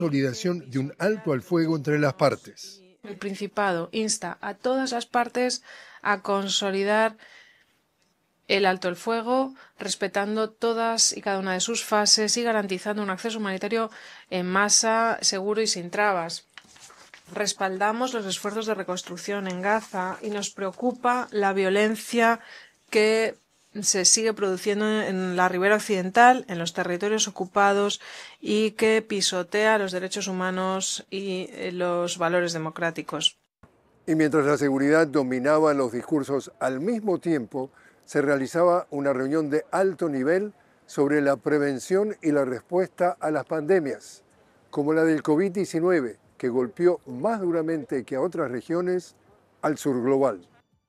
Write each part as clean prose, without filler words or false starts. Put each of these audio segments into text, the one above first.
consolidación de un alto al fuego entre las partes. El Principado insta a todas las partes a consolidar el alto el fuego, respetando todas y cada una de sus fases y garantizando un acceso humanitario en masa, seguro y sin trabas. Respaldamos los esfuerzos de reconstrucción en Gaza y nos preocupa la violencia que se sigue produciendo en la ribera occidental, en los territorios ocupados y que pisotea los derechos humanos y los valores democráticos. Y mientras la seguridad dominaba los discursos, al mismo tiempo se realizaba una reunión de alto nivel sobre la prevención y la respuesta a las pandemias, como la del COVID-19, que golpeó más duramente que a otras regiones al sur global.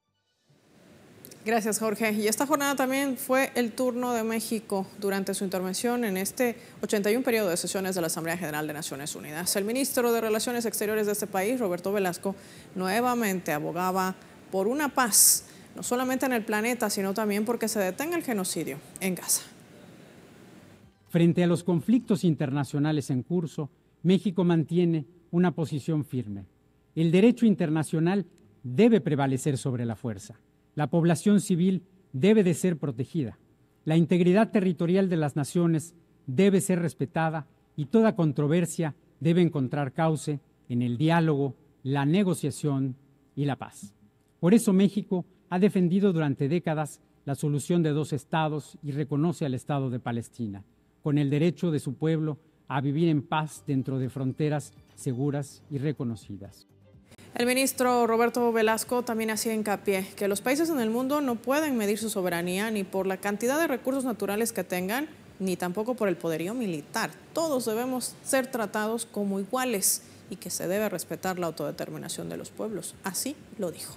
Gracias, Jorge. Y esta jornada también fue el turno de México durante su intervención en este 81 periodo de sesiones de la Asamblea General de Naciones Unidas. El ministro de Relaciones Exteriores de este país, Roberto Velasco, nuevamente abogaba por una paz, no solamente en el planeta, sino también porque se detenga el genocidio en Gaza. Frente a los conflictos internacionales en curso, México mantiene una posición firme. El derecho internacional debe prevalecer sobre la fuerza. La población civil debe de ser protegida. La integridad territorial de las naciones debe ser respetada y toda controversia debe encontrar cauce en el diálogo, la negociación y la paz. Por eso México ha defendido durante décadas la solución de dos estados y reconoce al Estado de Palestina, con el derecho de su pueblo a vivir en paz dentro de fronteras seguras y reconocidas. El ministro Roberto Velasco también hacía hincapié que los países en el mundo no pueden medir su soberanía ni por la cantidad de recursos naturales que tengan, ni tampoco por el poderío militar. Todos debemos ser tratados como iguales y que se debe respetar la autodeterminación de los pueblos. Así lo dijo.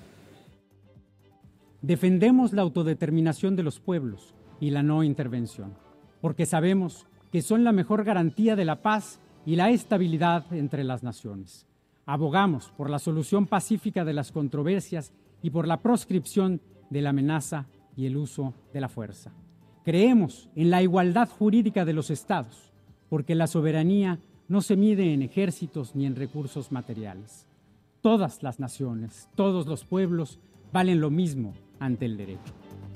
Defendemos la autodeterminación de los pueblos y la no intervención, porque sabemos que son la mejor garantía de la paz y la estabilidad entre las naciones. Abogamos por la solución pacífica de las controversias y por la proscripción de la amenaza y el uso de la fuerza. Creemos en la igualdad jurídica de los estados, porque la soberanía no se mide en ejércitos ni en recursos materiales. Todas las naciones, todos los pueblos valen lo mismo ante el derecho.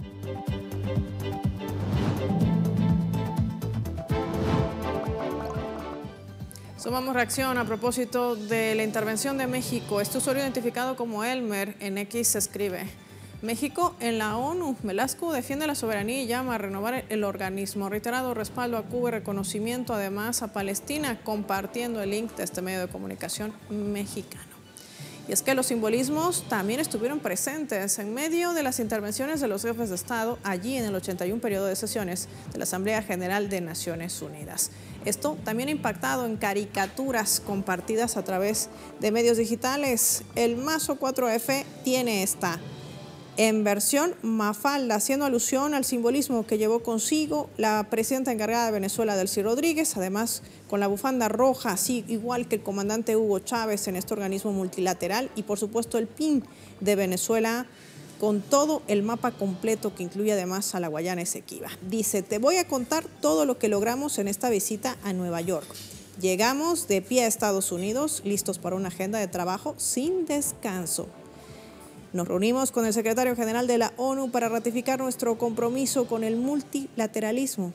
Tomamos reacción a propósito de la intervención de México. Este usuario identificado como Elmer en X escribe: México en la ONU. Velasco defiende la soberanía y llama a renovar el organismo. Reiterado respaldo a Cuba y reconocimiento además a Palestina, compartiendo el link de este medio de comunicación mexicano. Y es que los simbolismos también estuvieron presentes en medio de las intervenciones de los jefes de Estado allí en el 81 periodo de sesiones de la Asamblea General de Naciones Unidas. Esto también ha impactado en caricaturas compartidas a través de medios digitales. El Mazo 4F tiene esta en versión Mafalda, haciendo alusión al simbolismo que llevó consigo la presidenta encargada de Venezuela, Delcy Rodríguez, además con la bufanda roja, así igual que el comandante Hugo Chávez en este organismo multilateral, y por supuesto el pin de Venezuela con todo el mapa completo que incluye además a la Guayana Esequiba. Dice: te voy a contar todo lo que logramos en esta visita a Nueva York. Llegamos de pie a Estados Unidos, listos para una agenda de trabajo sin descanso. Nos reunimos con el secretario general de la ONU para ratificar nuestro compromiso con el multilateralismo.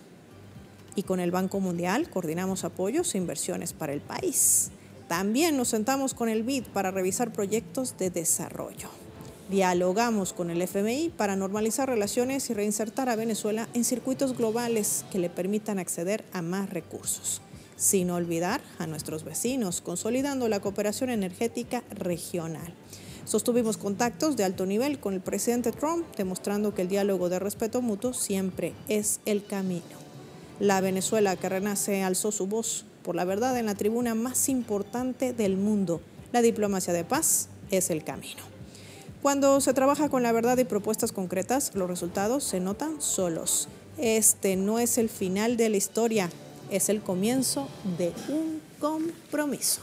Y con el Banco Mundial coordinamos apoyos e inversiones para el país. También nos sentamos con el BID para revisar proyectos de desarrollo. Dialogamos con el FMI para normalizar relaciones y reinsertar a Venezuela en circuitos globales que le permitan acceder a más recursos. Sin olvidar a nuestros vecinos, consolidando la cooperación energética regional. Sostuvimos contactos de alto nivel con el presidente Trump, demostrando que el diálogo de respeto mutuo siempre es el camino. La Venezuela que renace alzó su voz por la verdad en la tribuna más importante del mundo. La diplomacia de paz es el camino. Cuando se trabaja con la verdad y propuestas concretas, los resultados se notan solos. Este no es el final de la historia, es el comienzo de un compromiso.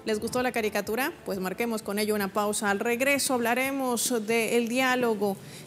¿Les gustó la caricatura? Pues marquemos con ello una pausa. Al regreso hablaremos del diálogo